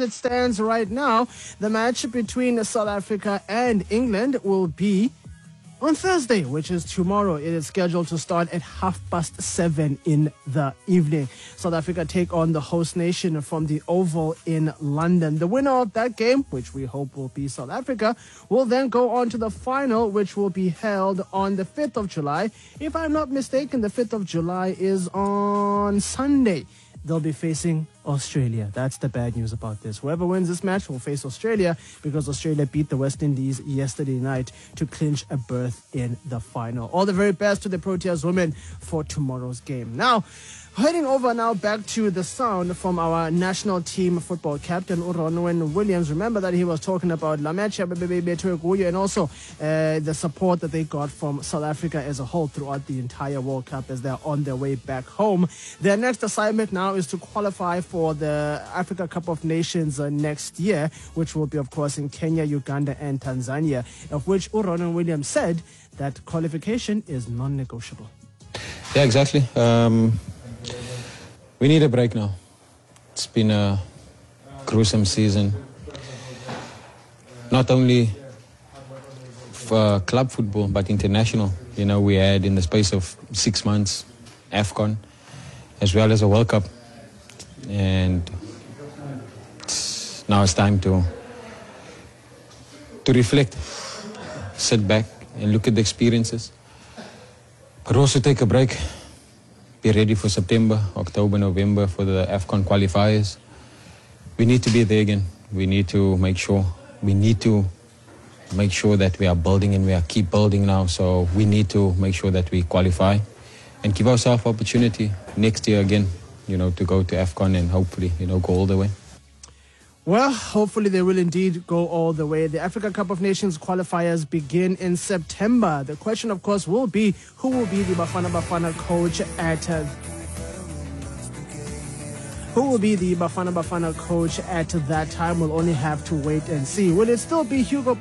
it stands right now, the match between South Africa and England will be on Thursday, which is tomorrow. It is scheduled to start at 7:30 in the evening. South Africa take on the host nation from the Oval in London. The winner of that game, which we hope will be South Africa, will then go on to the final, which will be held on the 5th of July. If I'm not mistaken, the 5th of July is on Sunday. They'll be facing Australia. That's the bad news about this. Whoever wins this match will face Australia because Australia beat the West Indies yesterday night to clinch a berth in the final. All the very best to the Proteas women for tomorrow's game. Now, heading over now back to the sound from our national team football captain, Ronwen Williams. Remember that he was talking about La Match and also the support that they got from South Africa as a whole throughout the entire World Cup as they're on their way back home. Their next assignment now is to qualify for the Africa Cup of Nations next year, which will be, of course, in Kenya, Uganda, and Tanzania, of which Ronwen Williams said that qualification is non-negotiable. Yeah, exactly. We need a break now. It's been a gruesome season. Not only for club football, but international. You know, we had in the space of 6 months, AFCON, as well as a World Cup. And now it's time to reflect, sit back and look at the experiences, but also take a break. Be ready for September, October, November for the AFCON qualifiers. We need to be there again. We need to make sure that we are building and we are keep building now. So we need to make sure that we qualify and give ourselves opportunity next year again, you know, to go to AFCON and hopefully, you know, go all the way. Well, hopefully they will indeed go all the way. The Africa Cup of Nations qualifiers begin in September. The question, of course, will be who will be the Bafana Bafana coach at that time. We'll only have to wait and see. Will it still be Hugo?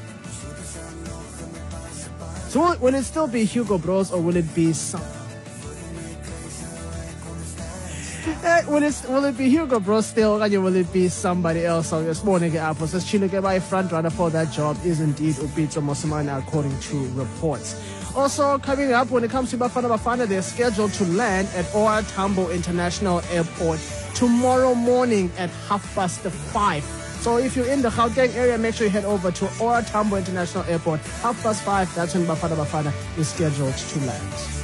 So will it still be Hugo Bros or will it be some? Will it be Hugo Bros still, or will it be somebody else? So this morning, Apple says Chile front runner for that job is indeed Upito Mosimane, according to reports. Also coming up, when it comes to Bafana Bafana, they're scheduled to land at OR Tambo International Airport tomorrow morning at 5:30. So if you're in the Gauteng area, make sure you head over to OR Tambo International Airport 5:30. That's when Bafana Bafana is scheduled to land.